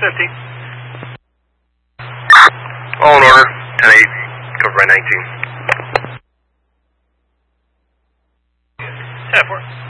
50. All in order. 10-8, covered by 19. 10-4.